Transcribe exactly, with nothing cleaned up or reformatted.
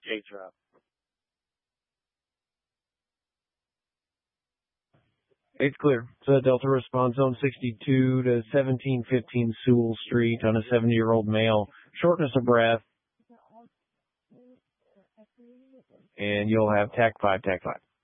chase route. Eight's clear. So Delta responds zone sixty-two to seventeen fifteen Sewell Street on a seventy-year-old male. Shortness of breath. And you'll have T A C five, T A C five.